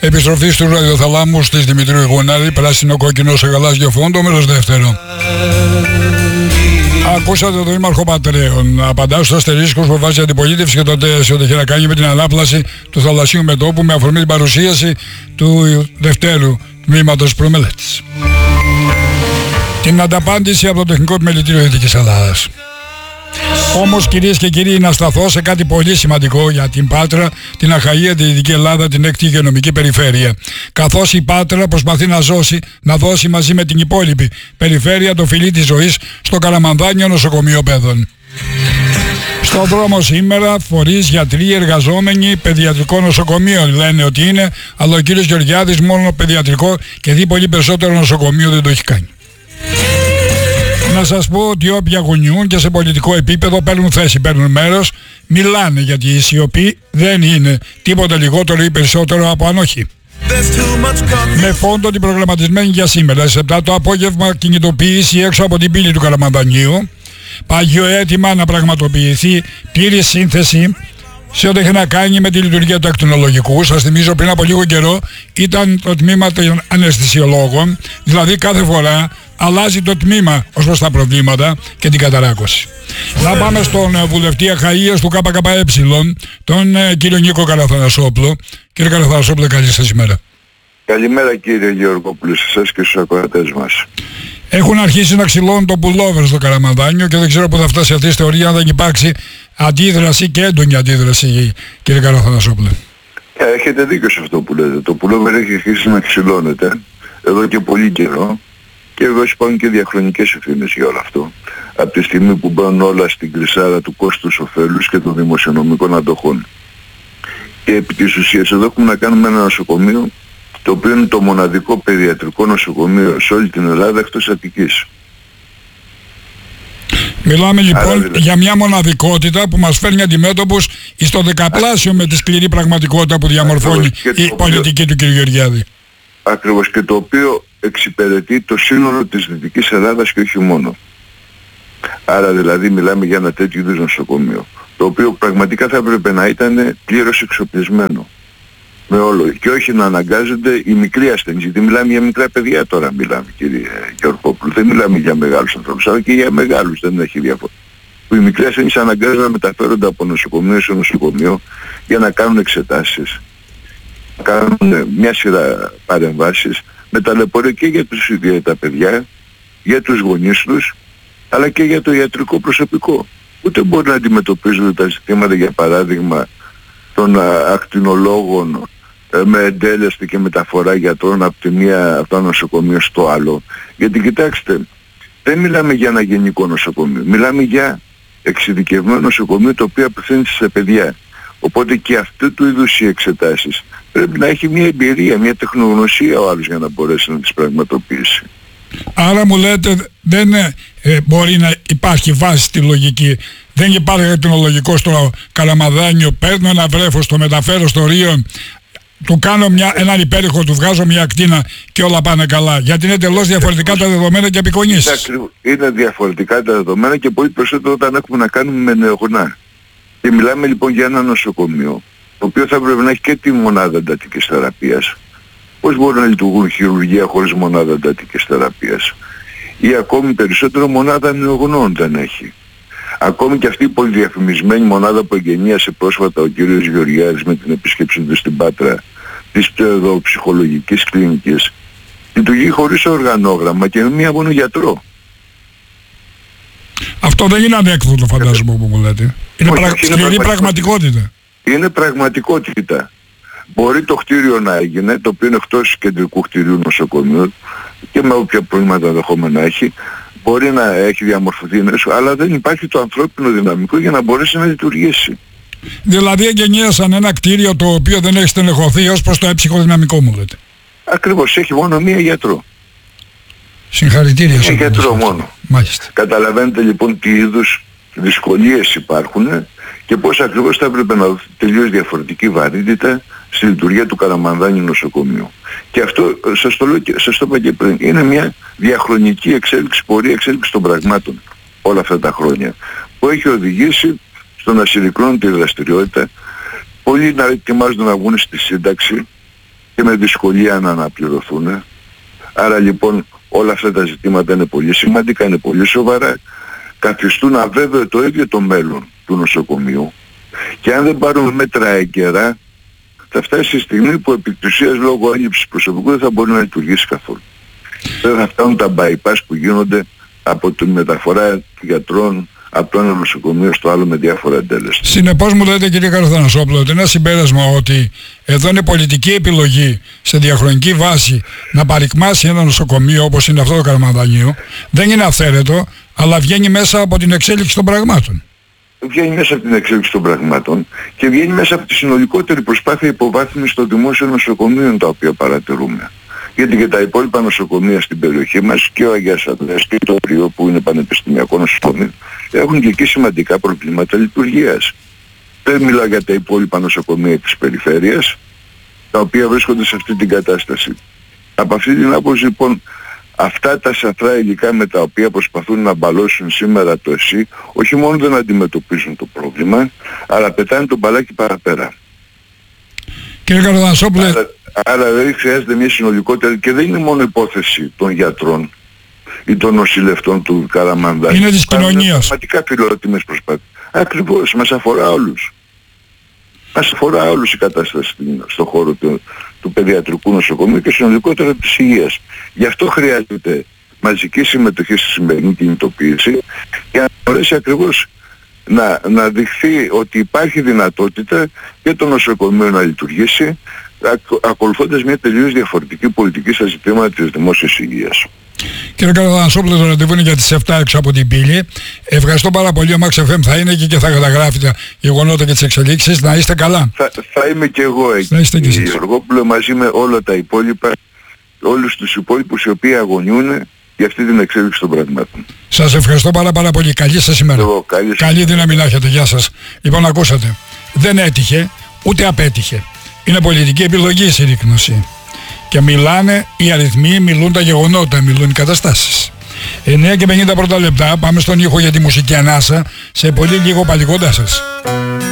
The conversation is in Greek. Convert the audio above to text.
επιστροφής του ραδιοθαλάμου της Δημητρίου Γουνάρη, πράσινο κόκκινο σε γαλάζιο φόντο, μέρος δεύτερο. Ακούσατε τον Δήμαρχο Πατρέων. Απαντά στους αστερίσκους που βάζει αντιπολίτευση και τότε σε ό,τι έχει να κάνει με την ανάπλαση του θαλασσίου μετώπου με αφορμή την παρουσίαση του δευτέρου τμήματος προμελέτης. Την ανταπάντηση από το Τεχνικό Επιμελητήριο Δυτικής Ελλάδας. Όμως, κυρίες και κύριοι, να σταθώ σε κάτι πολύ σημαντικό για την Πάτρα, την Αχαΐα, τη Δυτική Ελλάδα, την 6η υγειονομική περιφέρεια. Καθώς η Πάτρα προσπαθεί να δώσει μαζί με την υπόλοιπη περιφέρεια το φιλί της ζωής στο Καραμανδάνιο νοσοκομείο παιδών. Στον δρόμο σήμερα, φορείς, γιατροί, εργαζόμενοι, παιδιατρικό νοσοκομείο λένε ότι είναι, αλλά ο κύριος Γεωργιάδης μόνο παιδιατρικό και δει πολύ περισσότερο νοσοκομείο δεν το έχει κάνει. Να σας πω ότι όποιοι αγωνιούν και σε πολιτικό επίπεδο παίρνουν θέση, παίρνουν μέρος, μιλάνε, γιατί η σιωπή δεν είναι τίποτα λιγότερο ή περισσότερο από ανοχή. Με φόντο την προγραμματισμένη για σήμερα, στις 7 το απόγευμα, κινητοποίηση έξω από την πύλη του Καραμανδανίου, πάγιο αίτημα να πραγματοποιηθεί πλήρη σύνθεση σε ό,τι έχει να κάνει με τη λειτουργία του ακτινολογικού. Σας θυμίζω, πριν από λίγο καιρό ήταν το τμήμα των αναισθησιολόγων, δηλαδή κάθε φορά αλλάζει το τμήμα ως προς τα προβλήματα και την καταράκωση. Να πάμε στον βουλευτή Αχαΐας του ΚΚΕ, τον κύριο Νίκο Καραθανασόπουλο. Κύριε Καραθανασόπουλο, καλή σας ημέρα. Καλημέρα κύριε Γεωργόπουλο, σε εσάς και στους ακροατές μας. Έχουν αρχίσει να ξυλώνουν το πουλόβερ στο Καραμανδάνιο και δεν ξέρω πού θα φτάσει αυτή η θεωρία, αν δεν υπάρξει αντίδραση και έντονη αντίδραση, κύριε Καραθανασόπουλο. Έχετε δίκιο σε αυτό που λέτε. Το πουλόβερ έχει αρχίσει να ξυλώνεται εδώ και πολύ καιρό. Και βέβαια υπάρχουν και διαχρονικές ευθύνες για όλο αυτό. Από τη στιγμή που μπαίνουν όλα στην κλεισάρα του κόστους ωφέλους και των δημοσιονομικών αντοχών. Και επί της ουσίας εδώ έχουμε να κάνουμε ένα νοσοκομείο, το οποίο είναι το μοναδικό παιδιατρικό νοσοκομείο σε όλη την Ελλάδα εκτός Αττικής. Μιλάμε λοιπόν για μια μοναδικότητα που μας φέρνει αντιμέτωπους στο δεκαπλάσιο με τη σκληρή πραγματικότητα που διαμορφώνει η πολιτική του κ. Γεωργιάδη. Ακριβώς, και το οποίο εξυπηρετεί το σύνολο της Δυτικής Ελλάδας και όχι μόνο. Άρα δηλαδή μιλάμε για ένα τέτοιο είδους νοσοκομείο, το οποίο πραγματικά θα έπρεπε να ήταν πλήρως εξοπλισμένο με όλο, και όχι να αναγκάζονται οι μικροί ασθενείς, γιατί μιλάμε για μικρά παιδιά τώρα, μιλάμε κύριε Γεωργόπουλο, δεν μιλάμε για μεγάλους ανθρώπους, αλλά και για μεγάλους, δεν έχει διαφορά. Που οι μικροί ασθενείς αναγκάζονται να μεταφέρονται από νοσοκομείο σε νοσοκομείο για να κάνουν εξετάσεις, να κάνουν μια σειρά παρεμβάσεις, με ταλαιπωρία και για τα παιδιά, για τους γονείς τους, αλλά και για το ιατρικό προσωπικό. Ούτε μπορεί να αντιμετωπίζονται τα ζητήματα, για παράδειγμα, των ακτινολόγων με εντέλεστη και μεταφορά γιατρών από το νοσοκομείο στο άλλο. Γιατί κοιτάξτε, δεν μιλάμε για ένα γενικό νοσοκομείο, μιλάμε για εξειδικευμένο νοσοκομείο το οποίο απευθύνεται σε παιδιά. Οπότε και αυτού του είδους οι εξετάσεις πρέπει να έχει μια εμπειρία, μια τεχνογνωσία ο άλλος για να μπορέσει να τις πραγματοποιήσει. Άρα μου λέτε δεν μπορεί να υπάρχει βάση στη λογική. Δεν υπάρχει ακτινολογικό στο Καραμανδάνιο, παίρνω ένα βρέφος, το μεταφέρω στο Ρίο, του κάνω έναν υπέρηχο, του βγάζω μια ακτίνα και όλα πάνε καλά. Γιατί είναι τελώς διαφορετικά τα δεδομένα και απεικονίσεις. Είναι διαφορετικά τα δεδομένα και πολύ περισσότερο όταν έχουμε να κάνουμε με νεογνά. Και μιλάμε λοιπόν για ένα νοσοκομείο, το οποίο θα πρέπει να έχει και τη μονάδα εντατικής θεραπείας. Πώς μπορεί να λειτουργούν χειρουργία χωρίς μονάδα εντατικής θεραπείας? Ή ακόμη περισσότερο μονάδα νεογνών δεν έχει. Ακόμη και αυτή η πολυδιαφημισμένη μονάδα που εγγενίασε πρόσφατα ο κ. Γεωργιάδης με την επίσκεψή του στην Πάτρα της ψυχολογικής κλίνικης, λειτουργεί χωρίς οργανόγραμμα και με μία μόνο γιατρό. Αυτό δεν είναι ανέκδοτο, φαντάζομαι, που μου λέτε. Είναι σκληρή πραγματικότητα. Είναι πραγματικότητα. Μπορεί το κτίριο να έγινε, το οποίο είναι εκτός κεντρικού κτιρίου νοσοκομείου και με όποια προβλήματα ενδεχόμενα έχει, μπορεί να έχει διαμορφωθεί, αλλά δεν υπάρχει το ανθρώπινο δυναμικό για να μπορέσει να λειτουργήσει. Δηλαδή εγγενίασαν ένα κτίριο το οποίο δεν έχει στελεχωθεί ως προς το έψυχο-δυναμικό, μου λέτε. Ακριβώς, έχει μόνο μία γιατρό. Συγχαρητήρια σε γιατρό μόνο. Μάλιστα. Καταλαβαίνετε λοιπόν τι είδους δυσκολίες υπάρχουν και πώς ακριβώς θα έπρεπε να δοθεί τελείως διαφορετική βαρύτητα στη λειτουργία του Καραμανδάνιου νοσοκομείου. Και αυτό σας το είπα και πριν, είναι μια διαχρονική εξέλιξη, πορεία εξέλιξη των πραγμάτων όλα αυτά τα χρόνια, που έχει οδηγήσει στο να συρρυκνώνει τη δραστηριότητα, πολλοί να ετοιμάζονται να βγουν στη σύνταξη και με δυσκολία να αναπληρωθούν. Άρα λοιπόν όλα αυτά τα ζητήματα είναι πολύ σημαντικά, είναι πολύ σοβαρά, καθιστούν αβέβαιο το ίδιο το μέλλον του νοσοκομείου και αν δεν πάρουμε μέτρα έγκαιρα θα φτάσει η στιγμή που επί της ουσίας λόγω έλλειψης προσωπικού δεν θα μπορεί να λειτουργήσει καθόλου. Δεν θα φτάνουν τα bypass που γίνονται από τη μεταφορά γιατρών από το ένα νοσοκομείο στο άλλο με διάφορα εντέλεστα. Συνεπώς μου λέτε, κύριε Καραθανασόπουλο, ότι ένα συμπέρασμα ότι εδώ είναι πολιτική επιλογή σε διαχρονική βάση να παρικμάσει ένα νοσοκομείο όπως είναι αυτό το Καραμανδανείο, δεν είναι αυθαίρετο, αλλά βγαίνει μέσα από την εξέλιξη των πραγμάτων. Βγαίνει μέσα από την εξέλιξη των πραγμάτων και βγαίνει μέσα από τη συνολικότερη προσπάθεια υποβάθμισης των δημόσιων νοσοκομείων τα οποία παρατηρούμε. Γιατί και τα υπόλοιπα νοσοκομεία στην περιοχή μας και ο Αγίας Ανδρέας και το Ρίο που είναι πανεπιστημιακό νοσοκομείο έχουν και εκεί σημαντικά προβλήματα λειτουργίας. Δεν μιλάω για τα υπόλοιπα νοσοκομεία της περιφέρειας τα οποία βρίσκονται σε αυτή την κατάσταση. Από αυτή την άποψη λοιπόν αυτά τα σαθρά υλικά με τα οποία προσπαθούν να μπαλώσουν σήμερα το ΕΣΥ όχι μόνο δεν αντιμετωπίζουν το πρόβλημα αλλά πετάνε τον μπαλάκι παραπέρα. Κύριε Καραθανασόπουλε, άρα δηλαδή χρειάζεται μια συνολικότερη και δεν είναι μόνο υπόθεση των γιατρών ή των νοσηλευτών του Καραμανδά. Είναι της κοινωνίας. Πραγματικά φιλότιμες προσπάθειες. Ακριβώς, μας αφορά όλους. Μας αφορά όλους η κατάσταση στον χώρο του παιδιατρικού νοσοκομείου και συνολικότερα της υγείας. Γι' αυτό χρειάζεται μαζική συμμετοχή στη σημερινή κινητοποίηση για να μπορέσει ακριβώς να δειχθεί ότι υπάρχει δυνατότητα και το νοσοκομείο να λειτουργήσει ακολουθώντας μια τελείως διαφορετική πολιτική στα ζητήματα της δημόσιας υγείας. Κύριε Καραθανασόπουλο, το ραντεβού είναι για τις 7 έξω από την πύλη. Ευχαριστώ πάρα πολύ. Ο Max FM θα είναι εκεί και θα καταγράφει τα γεγονότα και τις εξελίξεις. Να είστε καλά. Θα είμαι και εγώ εκεί. Να είστε και εσείς. Γιωργόπουλο, μαζί με όλα τα υπόλοιπα, όλους τους υπόλοιπους οι οποίοι αγωνιούν για αυτή την εξέλιξη των πραγμάτων. Σας ευχαριστώ πάρα πολύ. Καλή σας ημέρα. Καλή δύναμη να έχετε. Γεια σας. Λοιπόν, ακούσατε. Δεν έτυχε, ούτε απέτυχε. Είναι πολιτική επιλογή η συρρίκνωση. Και μιλάνε οι αριθμοί, μιλούν τα γεγονότα, μιλούν οι καταστάσεις. 9 και 50 πρώτα λεπτά, πάμε στον ήχο για τη μουσική ανάσα. Σε πολύ λίγο πάλι κοντά σας.